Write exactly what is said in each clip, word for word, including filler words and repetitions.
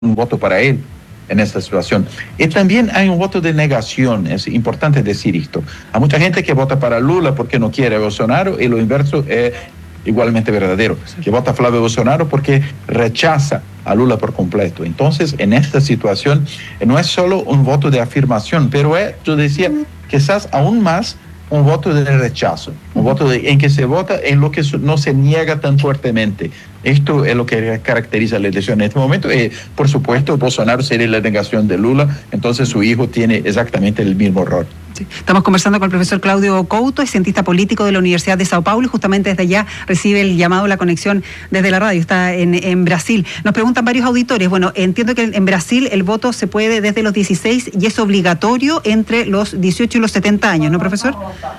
un voto para él en esta situación. Y también hay un voto de negación, es importante decir esto. Hay mucha gente que vota para Lula porque no quiere a Bolsonaro, y lo inverso es igualmente verdadero, que vota a Flávio Bolsonaro porque rechaza a Lula por completo. Entonces, en esta situación, no es solo un voto de afirmación, pero es, yo decía, quizás aún más un voto de rechazo, un voto de, en que se vota en lo que no se niega tan fuertemente. Esto es lo que caracteriza la elección en este momento. Y, por supuesto, Bolsonaro sería la negación de Lula, entonces su hijo tiene exactamente el mismo rol. Sí. Estamos conversando con el profesor Claudio Couto, es cientista político de la Universidad de Sao Paulo, y justamente desde allá recibe el llamado, la conexión desde la radio, está en, en Brasil. Nos preguntan varios auditores, bueno, entiendo que en Brasil el voto se puede desde los dieciséis y es obligatorio entre los dieciocho y los setenta años, ¿no, profesor?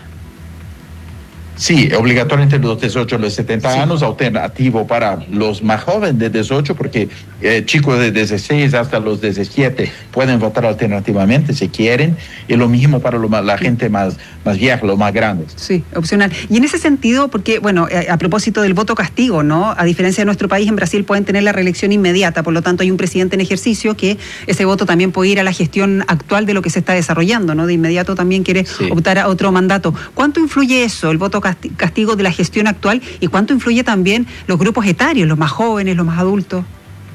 Sí, es obligatorio entre los dieciocho y los setenta sí. años, alternativo para los más jóvenes de dieciocho, porque eh, chicos de dieciséis hasta los diecisiete pueden votar alternativamente si quieren, y lo mismo para lo más, la gente más, más vieja, los más grandes. Sí, opcional. Y en ese sentido, porque, bueno, a, a propósito del voto castigo, ¿no? A diferencia de nuestro país, en Brasil pueden tener la reelección inmediata, por lo tanto hay un presidente en ejercicio que ese voto también puede ir a la gestión actual de lo que se está desarrollando, ¿no? De inmediato también quiere sí. optar a otro mandato. ¿Cuánto influye eso, el voto castigo de la gestión actual, y cuánto influye también los grupos etarios, los más jóvenes, los más adultos?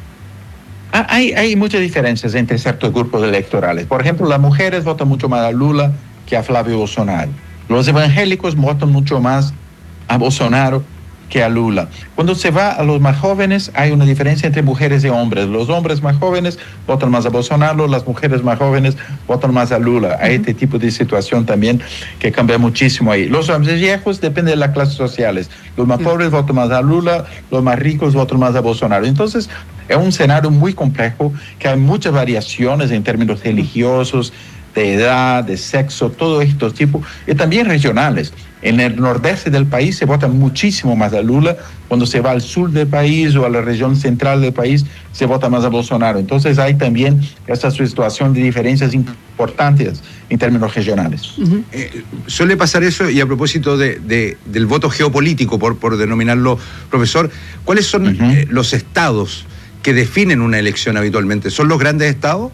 Ah, hay, hay muchas diferencias entre ciertos grupos electorales. Por ejemplo, las mujeres votan mucho más a Lula que a Flávio Bolsonaro. Los evangélicos votan mucho más a Bolsonaro que a Lula. Cuando se va a los más jóvenes, hay una diferencia entre mujeres y hombres. Los hombres más jóvenes votan más a Bolsonaro, las mujeres más jóvenes votan más a Lula. Hay este tipo de situación también que cambia muchísimo ahí. Los hombres viejos dependen de las clases sociales. Los más pobres votan más a Lula, los más ricos votan más a Bolsonaro. Entonces, es un escenario muy complejo, que hay muchas variaciones en términos religiosos, de edad, de sexo, todos estos tipos, y también regionales. En el nordeste del país se vota muchísimo más a Lula, cuando se va al sur del país o a la región central del país se vota más a Bolsonaro. Entonces hay también esta situación de diferencias importantes en términos regionales. Uh-huh. eh, suele pasar eso, y a propósito de, de, del voto geopolítico, por, por denominarlo, profesor, ¿cuáles son uh-huh. eh, los estados que definen una elección habitualmente? ¿Son los grandes estados?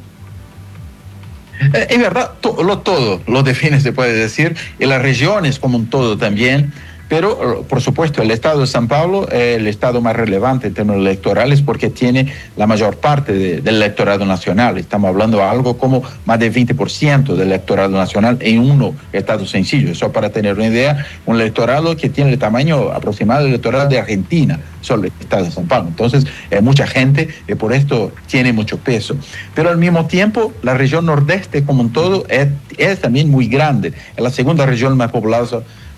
Eh, es verdad, to, lo todo lo define, se puede decir, y las regiones como un todo también, pero por supuesto el estado de São Paulo es el estado más relevante en términos electorales porque tiene la mayor parte de, del electorado nacional. Estamos hablando de algo como más del veinte por ciento del electorado nacional en uno estado sencillo. Eso para tener una idea, un electorado que tiene el tamaño aproximado del electorado de Argentina, solo el estado de São Paulo. Entonces, hay mucha gente y por esto tiene mucho peso. Pero al mismo tiempo, la región nordeste como un todo es, es también muy grande. Es la segunda región más poblada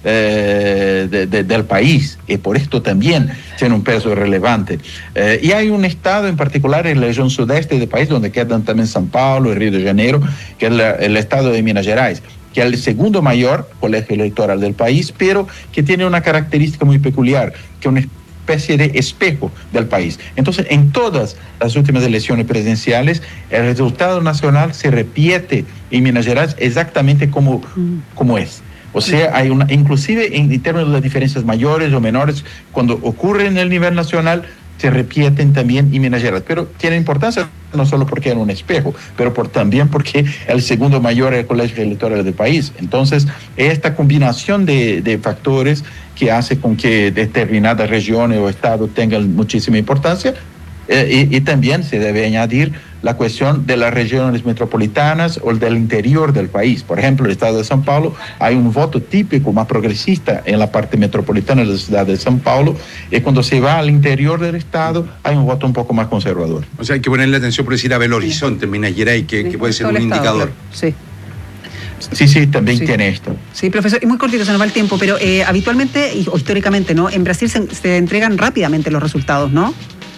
Eh, de, de, del país, y por esto también tiene un peso relevante. Eh, y hay un estado en particular en la región sudeste del país, donde quedan también São Paulo y Río de Janeiro, que es la, el estado de Minas Gerais, que es el segundo mayor colegio electoral del país, pero que tiene una característica muy peculiar, que es una especie de espejo del país. Entonces, en todas las últimas elecciones presidenciales, el resultado nacional se repite en Minas Gerais exactamente como, mm. como es. O sea, hay una, inclusive en, en términos de diferencias mayores o menores, cuando ocurre en el nivel nacional, se repiten también en Minas Gerais. Pero tiene importancia no solo porque era un espejo, pero por, también porque el segundo mayor es el colegio electoral del país. Entonces, esta combinación de, de factores que hace con que determinadas regiones o estados tengan muchísima importancia. Eh, y, y también se debe añadir la cuestión de las regiones metropolitanas o del interior del país. Por ejemplo, el estado de São Paulo, hay un voto típico más progresista en la parte metropolitana de la ciudad de São Paulo, y cuando se va al interior del estado, hay un voto un poco más conservador. O sea, hay que ponerle atención, por decir, a Belo Horizonte, Minas Gerais, que, que puede ser un indicador. Sí. Sí, sí, también sí. tiene esto. Sí, profesor, y muy cortito, se nos va el tiempo, pero eh, habitualmente, y, o históricamente, ¿no? En Brasil se, se entregan rápidamente los resultados, ¿no?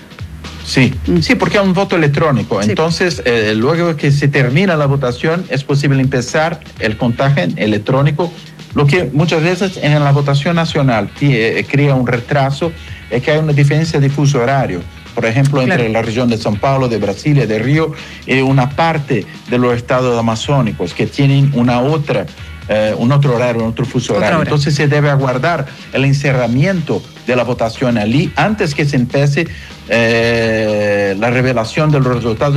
Sí, sí, porque es un voto electrónico. Sí. Entonces, eh, luego que se termina la votación, es posible empezar el contagio electrónico, lo que muchas veces en la votación nacional eh, crea un retraso, es que hay una diferencia de fuso horario. Por ejemplo, entre claro. la región de São Paulo, de Brasilia, de Río, y una parte de los estados amazónicos que tienen una otra, eh, un otro horario, un otro fuso horario. Entonces se debe aguardar el encerramiento de la votación allí, antes que se empiece eh, la revelación del resultado